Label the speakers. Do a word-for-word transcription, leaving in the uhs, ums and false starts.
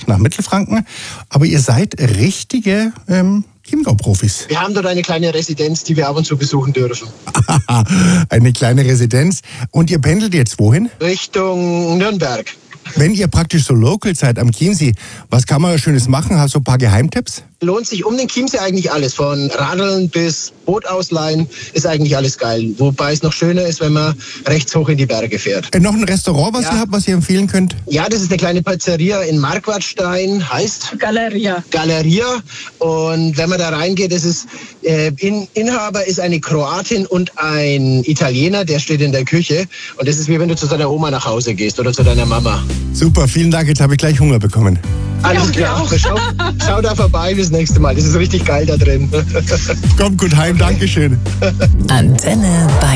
Speaker 1: nach Mittelfranken. Aber ihr seid richtige ähm, Chiemgau-Profis.
Speaker 2: Wir haben dort eine kleine Residenz, die wir ab und zu besuchen dürfen.
Speaker 1: Eine kleine Residenz. Und ihr pendelt jetzt wohin?
Speaker 2: Richtung Nürnberg.
Speaker 1: Wenn ihr praktisch so local seid am Chiemsee, was kann man da Schönes machen? Hast du ein paar Geheimtipps?
Speaker 2: Lohnt sich um den Chiemsee eigentlich alles. Von Radeln bis Boot ausleihen ist eigentlich alles geil. Wobei es noch schöner ist, wenn man rechts hoch in die Berge fährt.
Speaker 1: Äh, noch ein Restaurant, was
Speaker 2: Ja.
Speaker 1: ihr habt, was ihr empfehlen könnt?
Speaker 2: Ja, das ist eine kleine Pizzeria in Marquardstein, heißt
Speaker 3: Galeria.
Speaker 2: Galeria. Und wenn man da reingeht, ist es, äh, in, Inhaber ist eine Kroatin und ein Italiener, der steht in der Küche. Und das ist wie wenn du zu deiner Oma nach Hause gehst oder zu deiner Mama.
Speaker 1: Super, vielen Dank. Jetzt habe ich gleich Hunger bekommen.
Speaker 2: Alles klar. Schau, schau da vorbei bis nächste Mal. Das ist richtig geil da drin.
Speaker 1: Kommt gut heim, Dankeschön.
Speaker 4: Antenne Bayern.